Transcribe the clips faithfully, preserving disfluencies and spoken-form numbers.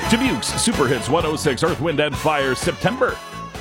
Dubuque's Super Hits one oh six Earth, Wind, and Fire, September.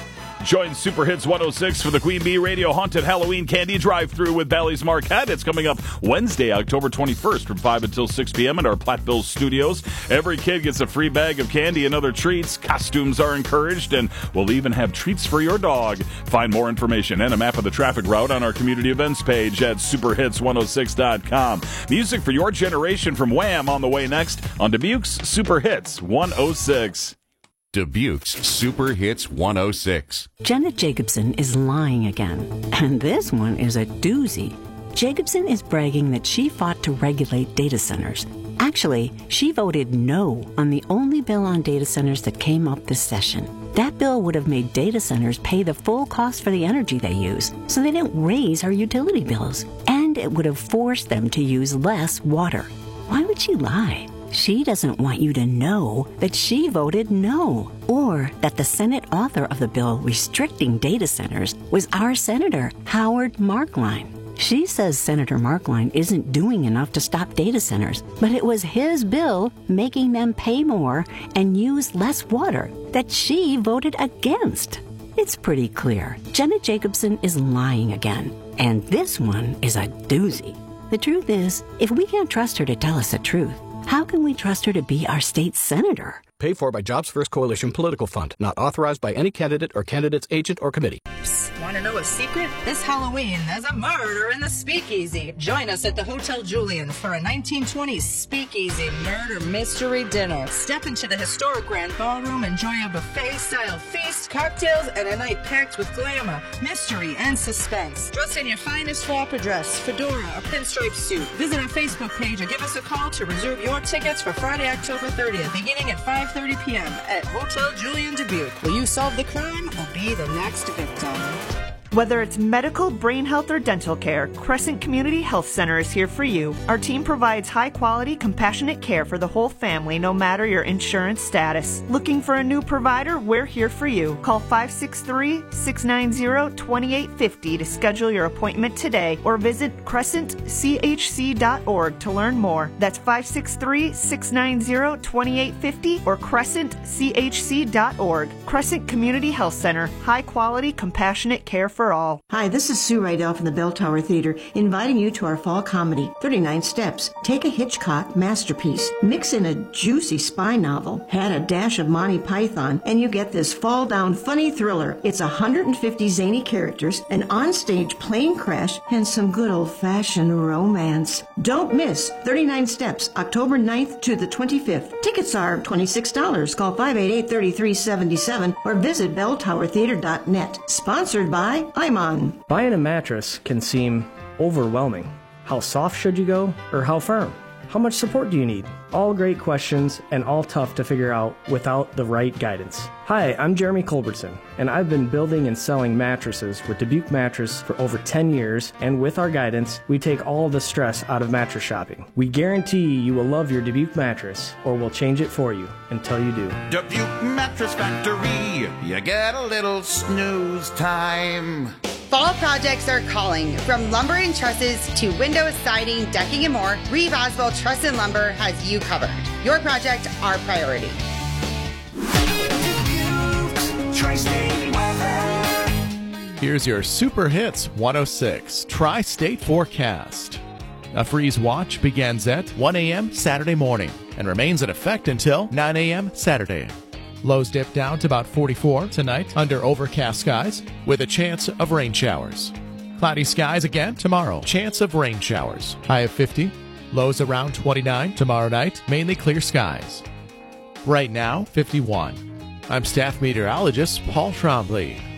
Join Super Hits one oh six for the Queen Bee Radio Haunted Halloween Candy Drive-Thru with Bally's Marquette. It's coming up Wednesday, October twenty-first from five until six p.m. at our Platteville studios. Every kid gets a free bag of candy and other treats. Costumes are encouraged, and we'll even have treats for your dog. Find more information and a map of the traffic route on our community events page at super hits one oh six dot com. Music for your generation from Wham! On the way next on Dubuque's Super Hits one oh six. Dubuque's Super Hits one oh six. Janet Jacobson is lying again, and this one is a doozy. Jacobson is bragging that she fought to regulate data centers. Actually, she voted no on the only bill on data centers that came up this session. That bill would have made data centers pay the full cost for the energy they use, so they didn't raise our utility bills. And it would have forced them to use less water. Why would she lie? She doesn't want you to know that she voted no, or that the Senate author of the bill restricting data centers was our Senator, Howard Markline. She says Senator Markline isn't doing enough to stop data centers, but it was his bill making them pay more and use less water that she voted against. It's pretty clear. Janet Jacobson is lying again, and this one is a doozy. The truth is, if we can't trust her to tell us the truth, how can we trust her to be our state senator? Paid for by Jobs First Coalition Political Fund. Not authorized by any candidate or candidate's agent or committee. Want to know a secret? This Halloween, there's a murder in the Speakeasy. Join us at the Hotel Julian for a nineteen twenties Speakeasy murder mystery dinner. Step into the historic Grand Ballroom, enjoy a buffet-style feast, cocktails, and a night packed with glamour, mystery, and suspense. Dress in your finest flapper dress, fedora, or pinstripe suit. Visit our Facebook page or give us a call to reserve your tickets for Friday, October thirtieth, beginning at five thirty p.m. at Hotel Julian Dubuque. Will you solve the crime or be the next victim? Whether it's medical, brain health, or dental care, Crescent Community Health Center is here for you. Our team provides high-quality, compassionate care for the whole family, no matter your insurance status. Looking for a new provider? We're here for you. Call five six three, six nine zero, two eight five zero to schedule your appointment today, or visit crescent c h c dot org to learn more. That's five six three, six nine zero, two eight five zero or crescent c h c dot org. Crescent Community Health Center. High-quality, compassionate care for all. Hi, this is Sue Rydell from the Bell Tower Theater, inviting you to our fall comedy, thirty-nine Steps. Take a Hitchcock masterpiece, mix in a juicy spy novel, add a dash of Monty Python, and you get this fall-down funny thriller. It's one hundred fifty zany characters, an onstage plane crash, and some good old-fashioned romance. Don't miss thirty-nine Steps, October ninth to the twenty-fifth. Tickets are twenty-six dollars. Call five eight eight, three three seven seven or visit bell tower theater dot net. Sponsored by I'm On. Buying a mattress can seem overwhelming. How soft should you go, or how firm? How much support do you need? All great questions and all tough to figure out without the right guidance. Hi, I'm Jeremy Culbertson, and I've been building and selling mattresses with Dubuque Mattress for over ten years, and with our guidance, we take all the stress out of mattress shopping. We guarantee you will love your Dubuque mattress, or we'll change it for you until you do. Dubuque Mattress Factory, you get a little snooze time. Fall projects are calling. From lumber and trusses to windows, siding, decking, and more, Reeve Oswald Truss and Lumber has you covered. Your project, our priority. Here's your Super Hits one oh six Tri-State Forecast. A freeze watch begins at one a.m. Saturday morning and remains in effect until nine a.m. Saturday. Lows dip down to about forty-four tonight under overcast skies with a chance of rain showers. Cloudy skies again tomorrow. Chance of rain showers. High of fifty. Lows around twenty-nine tomorrow night. Mainly clear skies. Right now, fifty-one. I'm staff meteorologist Paul Trombley.